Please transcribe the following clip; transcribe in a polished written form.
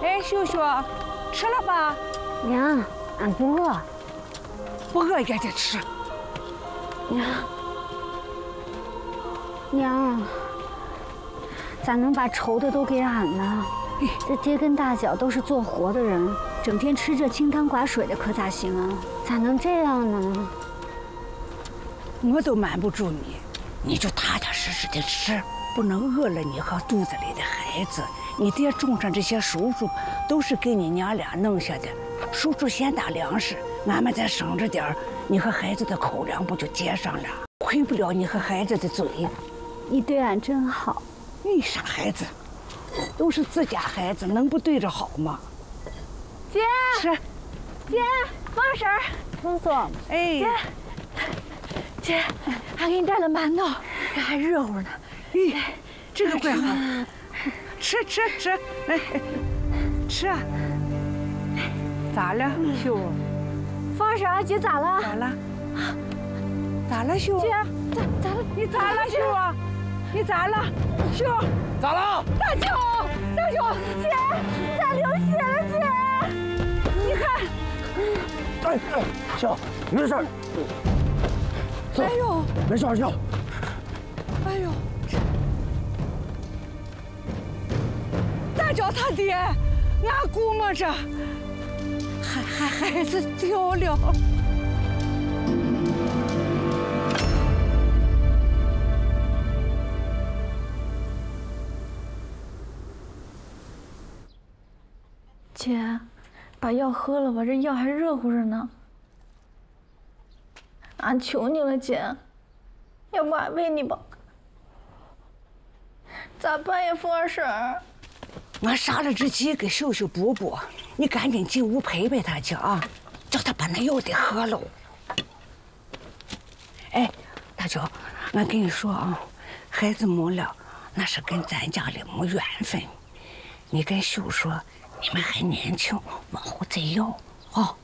哎，秀秀，吃了吧？ 娘，俺不饿。 不饿也得吃。 娘，咋能把愁的都给俺呢？这爹跟大脚都是做活的人，整天吃这清汤寡水的，可咋行啊？咋能这样呢？ 我都瞒不住你，你就踏踏实实的吃，不能饿了你和肚子里的孩子。你爹种上这些叔叔，都是给你娘俩弄下的。叔叔先打粮食，俺们再省着点儿，你和孩子的口粮不就接上了？亏不了你和孩子的嘴。 你对俺真好。 你傻孩子，都是自家孩子，能不对着好吗？ 姐， 吃。 姐，王婶儿，叔叔， 哎， 姐，俺给你带了馒头，这还热乎呢。 哎，这个怪好。吃，来，吃啊！咋了，秀？ 方婶儿，姐咋了？ 咋了，秀？ 姐，咋了？ 你咋了，秀啊？你咋了，秀？ 咋了？ 大舅，姐，你咋流血了，姐？ 你看， 哎，秀，没事。 哎呦， 没事，秀。 哎呦，大脚他爹，俺估摸着，孩子掉了。 姐，把药喝了吧，这药还热乎着呢。俺求你了，姐，要不俺喂你吧。咋办呀，凤儿婶儿？ 俺杀了只鸡给秀秀补补，你赶紧进屋陪陪他去啊，叫他把那药得喝喽。哎，大舅，俺跟你说啊，孩子没了，那是跟咱家里没缘分。你跟秀说，你们还年轻，往后再要啊。